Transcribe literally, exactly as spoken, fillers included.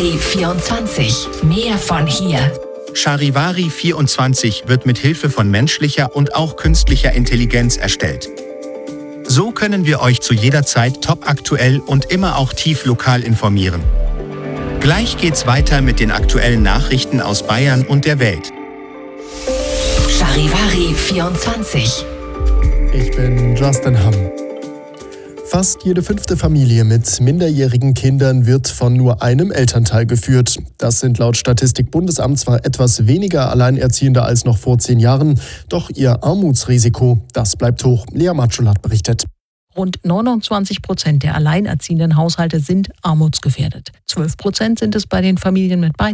Charivari vierundzwanzig. Mehr von hier. Charivari vierundzwanzig wird mit Hilfe von menschlicher und auch künstlicher Intelligenz erstellt. So können wir euch zu jeder Zeit topaktuell und immer auch tief lokal informieren. Gleich geht's weiter mit den aktuellen Nachrichten aus Bayern und der Welt. Charivari vierundzwanzig. Ich bin Justin Hamm. Fast jede fünfte Familie mit minderjährigen Kindern wird von nur einem Elternteil geführt. Das sind laut Statistik-Bundesamt zwar etwas weniger Alleinerziehende als noch vor zehn Jahren, doch ihr Armutsrisiko, das bleibt hoch. Lea Matschulat berichtet. Rund neunundzwanzig Prozent der alleinerziehenden Haushalte sind armutsgefährdet. zwölf Prozent sind es bei den Familien mit beiden